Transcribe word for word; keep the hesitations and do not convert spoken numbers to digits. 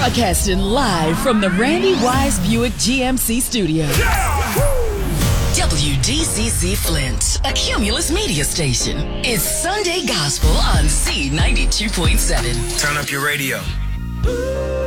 Broadcasting live from the Randy Wise Buick G M C studio. W D C C Flint, a Cumulus media station. It's Sunday Gospel on C ninety-two point seven. Turn up your radio.